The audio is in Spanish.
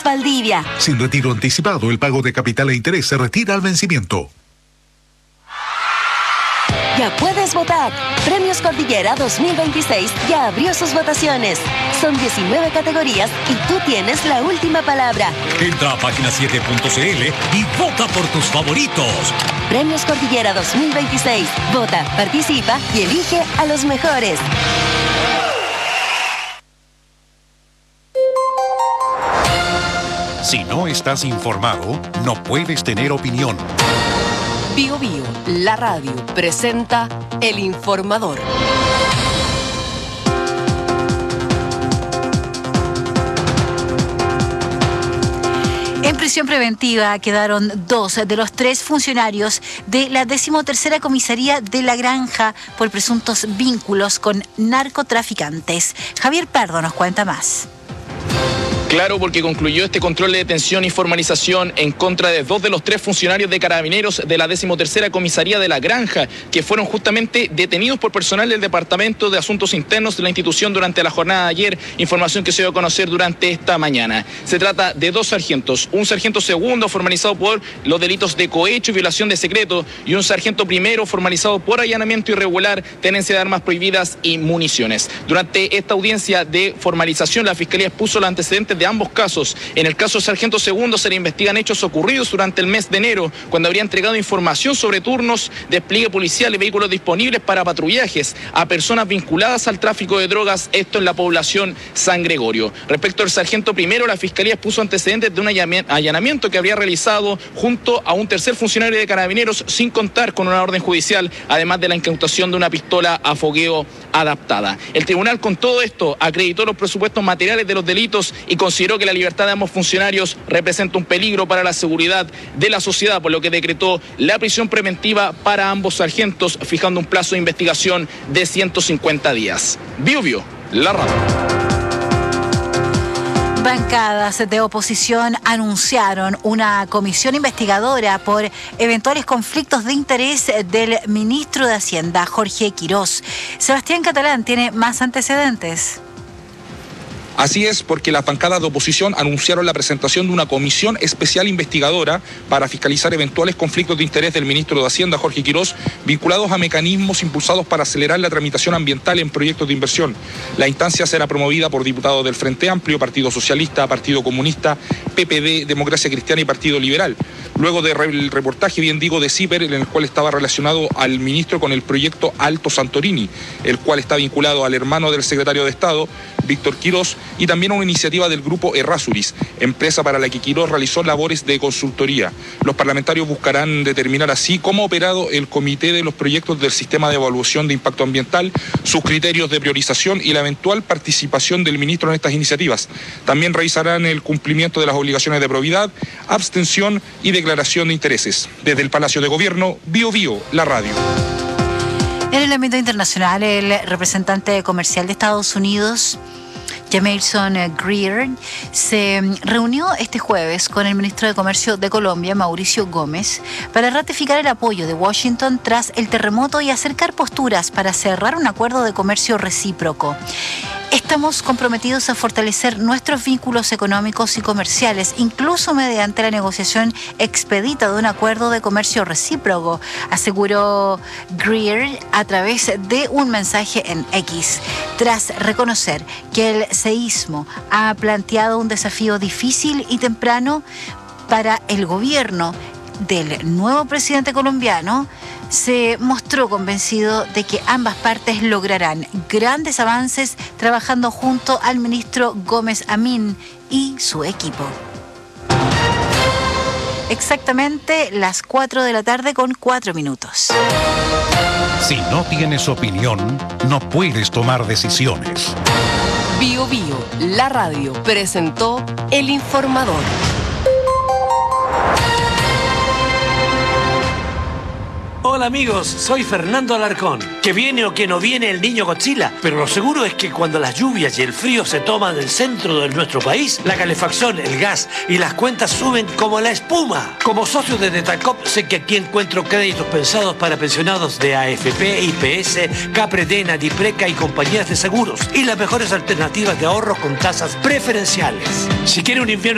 Valdivia. Sin retiro anticipado, el pago de capital e interés se retira al vencimiento. Ya puedes votar. Premios Cordillera 2026 ya abrió sus votaciones. Son 19 categorías y tú tienes la última palabra. Entra a página7.cl y vota por tus favoritos. Premios Cordillera 2026. Vota, participa y elige a los mejores. Si no estás informado, no puedes tener opinión. Bio Bio, la radio, presenta El Informador. En prisión preventiva quedaron 2 de los 3 funcionarios de la 13ª Comisaría de La Granja por presuntos vínculos con narcotraficantes. Javier Pardo nos cuenta más. Claro, porque concluyó este control de detención y formalización en contra de 2 de los 3 funcionarios de Carabineros de la 13ª Comisaría de La Granja, que fueron justamente detenidos por personal del Departamento de Asuntos Internos de la institución durante la jornada de ayer, información que se dio a conocer durante esta mañana. Se trata de 2 sargentos, un sargento segundo formalizado por los delitos de cohecho y violación de secreto y un sargento primero formalizado por allanamiento irregular, tenencia de armas prohibidas y municiones. Durante esta audiencia de formalización, la Fiscalía expuso los antecedentes de ambos casos. En el caso del sargento segundo se le investigan hechos ocurridos durante el mes de enero, cuando habría entregado información sobre turnos, despliegue policial y vehículos disponibles para patrullajes a personas vinculadas al tráfico de drogas, esto en la población San Gregorio. Respecto al sargento primero, la Fiscalía expuso antecedentes de un allanamiento que habría realizado junto a un tercer funcionario de Carabineros sin contar con una orden judicial, además de la incautación de una pistola a fogueo adaptada. El tribunal con todo esto acreditó los presupuestos materiales de los delitos y consideró que la libertad de ambos funcionarios representa un peligro para la seguridad de la sociedad, por lo que decretó la prisión preventiva para ambos sargentos, fijando un plazo de investigación de 150 días. Bio Bio, la radio. Bancadas de oposición anunciaron una comisión investigadora por eventuales conflictos de interés del ministro de Hacienda, Jorge Quirós. Sebastián Catalán tiene más antecedentes. Así es, porque las bancadas de oposición anunciaron la presentación de una comisión especial investigadora para fiscalizar eventuales conflictos de interés del ministro de Hacienda, Jorge Quirós, vinculados a mecanismos impulsados para acelerar la tramitación ambiental en proyectos de inversión. La instancia será promovida por diputados del Frente Amplio, Partido Socialista, Partido Comunista, PPD, Democracia Cristiana y Partido Liberal. Luego del reportaje, bien digo, de CIPER, en el cual estaba relacionado al ministro con el proyecto Alto Santorini, el cual está vinculado al hermano del secretario de Estado, Víctor Quirós, y también a una iniciativa del grupo Errázuriz, empresa para la que Quirós realizó labores de consultoría. Los parlamentarios buscarán determinar así cómo ha operado el comité de los proyectos del sistema de evaluación de impacto ambiental, sus criterios de priorización y la eventual participación del ministro en estas iniciativas. También revisarán el cumplimiento de las obligaciones de probidad, abstención y declaración de intereses. Desde el Palacio de Gobierno, Bio Bio, la radio. En el ámbito internacional, el representante comercial de Estados Unidos, Jamieson Greer, se reunió este jueves con el ministro de Comercio de Colombia, Mauricio Gómez, para ratificar el apoyo de Washington tras el terremoto y acercar posturas para cerrar un acuerdo de comercio recíproco. Estamos comprometidos a fortalecer nuestros vínculos económicos y comerciales, incluso mediante la negociación expedita de un acuerdo de comercio recíproco, aseguró Greer a través de un mensaje en X, tras reconocer que el seísmo ha planteado un desafío difícil y temprano para el gobierno del nuevo presidente colombiano. Se mostró convencido de que ambas partes lograrán grandes avances trabajando junto al ministro Gómez Amín y su equipo. Exactamente las 4 de la tarde con 4 minutos. Si no tienes opinión, no puedes tomar decisiones. Bio Bio, la radio, presentó El Informador. Hola amigos, soy Fernando Alarcón. Que viene o que no viene el niño Godzilla, pero lo seguro es que cuando las lluvias y el frío se toman el centro de nuestro país, la calefacción, el gas y las cuentas suben como la espuma. Como socio de Netacop, sé que aquí encuentro créditos pensados para pensionados de AFP, IPS, Capredena, Dipreca y compañías de seguros, y las mejores alternativas de ahorro con tasas preferenciales. Si quiere un invierno